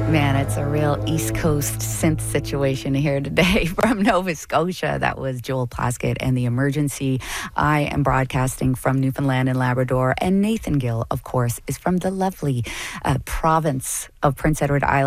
Man, it's a real East Coast synth situation here today from Nova Scotia. That was Joel Plaskett and The Emergency. I am broadcasting from Newfoundland and Labrador, and Nathan Gill, of course, is from the lovely province of Prince Edward Island.